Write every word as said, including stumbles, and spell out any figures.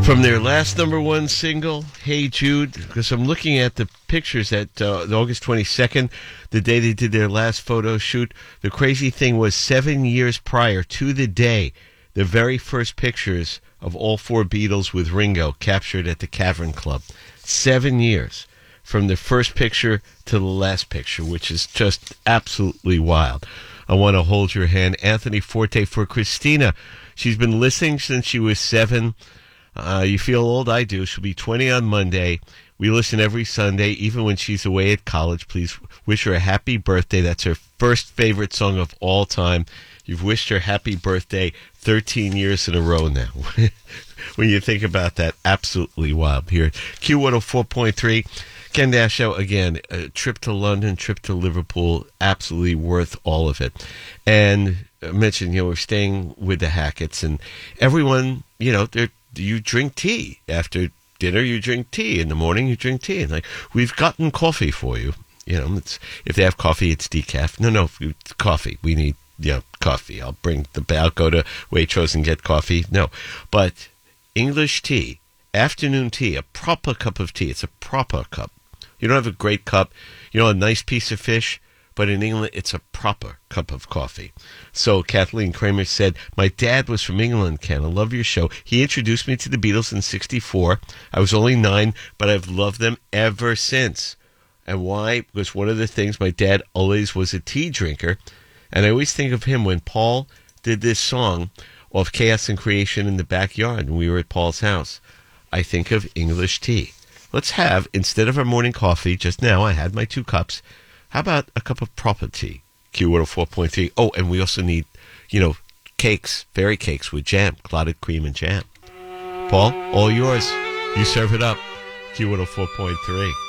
From their last number one single, Hey Jude, because I'm looking at the pictures at uh, August twenty-second, the day they did their last photo shoot. The crazy thing was seven years prior to the day, the very first pictures of all four Beatles with Ringo captured at the Cavern Club. Seven years from the first picture to the last picture, which is just absolutely wild. I want to hold your hand. Anthony Forte for Christina. She's been listening since she was seven. Uh, you feel old? I do. She'll be twenty on Monday. We listen every Sunday, even when she's away at college. Please wish her a happy birthday. That's her first favorite song of all time. You've wished her happy birthday thirteen years in a row now. When you think about that, absolutely wild. Here, Q one oh four point three, Ken Dashow, again, a trip to London, trip to Liverpool, absolutely worth all of it. And I mentioned, you know, we're staying with the Hacketts, and everyone, you know, they're you drink tea. After dinner, you drink tea. In the morning, you drink tea. And like, we've gotten coffee for you. You know, it's, if they have coffee, it's decaf. No, no, it's coffee. We need, you know, coffee. I'll bring the, I'll go to Waitrose and get coffee. No, but English tea, afternoon tea, a proper cup of tea. It's a proper cup. You don't have a great cup. You know, a nice piece of fish. But in England, it's a proper cup of coffee. So Kathleen Kramer said, my dad was from England, Ken. I love your show. He introduced me to the Beatles in sixty-four. I was only nine, but I've loved them ever since. And why? Because one of the things, my dad always was a tea drinker. And I always think of him when Paul did this song of Chaos and Creation in the backyard, and we were at Paul's house. I think of English tea. Let's have, instead of our morning coffee, just now I had my two cups, how about a cup of proper tea? Q one oh four point three. Oh, and we also need, you know, cakes, fairy cakes with jam, clotted cream and jam. Paul, all yours. You serve it up. Q one oh four point three.